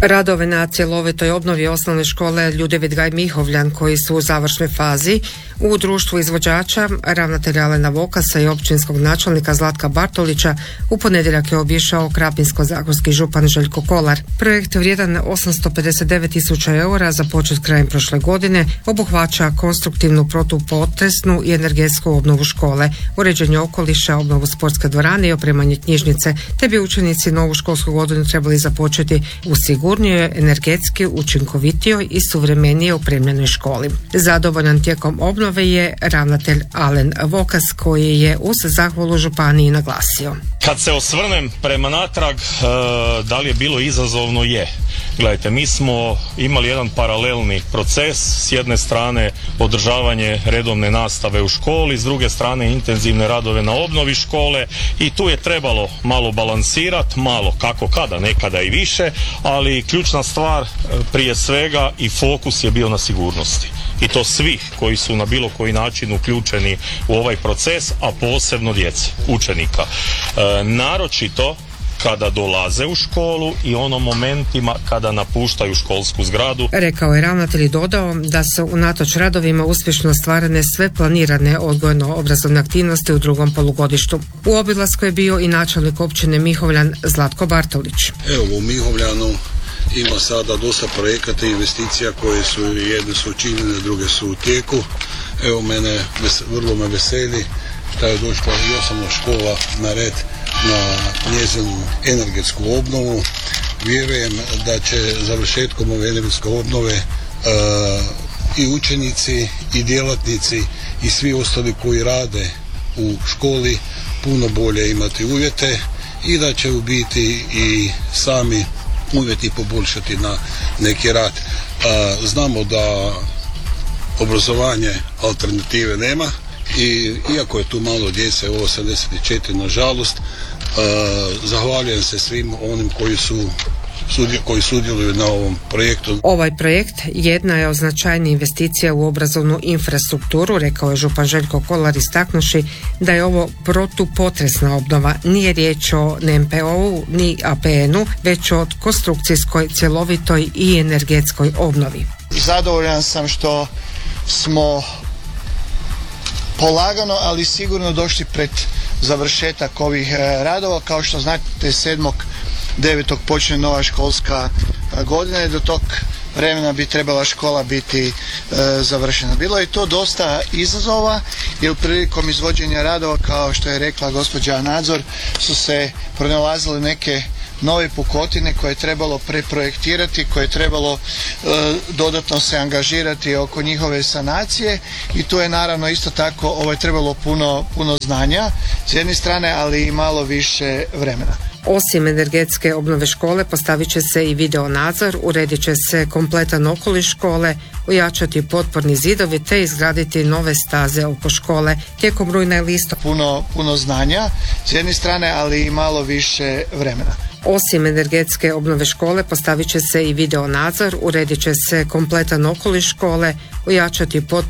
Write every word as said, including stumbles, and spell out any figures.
Radove na cjelovitoj obnovi osnovne škole Ljudevit Gaj Mihovljan koji su u završnoj fazi u društvu izvođača, ravnatelja Alena Vokasa i općinskog načelnika Zlatka Bartolića u ponedjeljak je obišao krapinsko-zagorski župan Željko Kolar. Projekt vrijedan osamsto pedeset devet tisuća eura započet krajem prošle godine obuhvaća konstruktivnu protupotresnu i energetsku obnovu škole, uređenje okoliša, obnovu sportske dvorane i opremanje knjižnice, te bi učenici novu školsku godinu trebali započeti u sigurnijoj, energetski učinkovitijoj i suvremenije opremljenoj školi. Zadovoljan tijekom obnove je ravnatelj Alen Vokas koji je uz zahvalu županiji naglasio. Kad se osvrnem prema natrag, da li je bilo izazovno? Je. Gledajte, mi smo imali jedan paralelni proces, s jedne strane održavanje redovne nastave u školi, s druge strane intenzivne radove na obnovi škole i tu je trebalo malo balansirati, malo kako kada, nekada i više, ali ključna stvar prije svega i fokus je bio na sigurnosti. I to svih koji su na bilo koji način uključeni u ovaj proces, a posebno djece, učenika. E, naročito kada dolaze u školu i ono momentima kada napuštaju školsku zgradu. Rekao je ravnatelj i dodao da su unatoč radovima uspješno ostvarene sve planirane odgojno-obrazovne aktivnosti u drugom polugodištu. U obilasku je bio i načelnik općine Mihovljan Zlatko Bartolić. Evo, u Mihovljanu ima sada dosta projekata i investicija koje su, jedne su učinjene, druge su u tijeku. Evo, mene vrlo me veseli da je došla i osnovna škola na red na njezinu energetsku obnovu. Vjerujem da će završetkom ove energetske obnove uh, i učenici i djelatnici i svi ostali koji rade u školi puno bolje imati uvjete i da će u biti i sami uvjeti poboljšati na neki rad. Uh, znamo da obrazovanje alternative nema i iako je tu malo djece, osamdeset četiri nažalost, uh, zahvaljujem se svim onim koji su koji sudjeluju na ovom projektu. Ovaj projekt jedna je od značajnijih investicija u obrazovnu infrastrukturu, rekao je župan Željko Kolar istaknuši da je ovo protupotresna obnova. Nije riječ o N P O-u ni A P N-u, već o konstrukcijskoj, cjelovitoj i energetskoj obnovi. Zadovoljan sam što smo polagano, ali sigurno došli pred završetak ovih radova. Kao što znate, sedmog devetog počne nova školska godina i do tog vremena bi trebala škola biti e, završena. Bilo je to dosta izazova jer prilikom izvođenja radova, kao što je rekla gospođa Nadzor, su se pronalazile neke nove pukotine koje je trebalo preprojektirati, koje je trebalo e, dodatno se angažirati oko njihove sanacije i tu je naravno isto tako ovo je trebalo puno, puno znanja s jedne strane, ali i malo više vremena. Osim energetske obnove škole postavit će se i video nadzor, uredit će se kompletan okoliš škole, ojačati potporni zidovi te izgraditi nove staze oko škole. Tijekom rujna i listopada puno, puno znanja s jedne strane, ali i malo više vremena. Osim energetske obnove škole postavit će se i video nadzor, uredit će se kompletan okoliš škole, ojačati potporni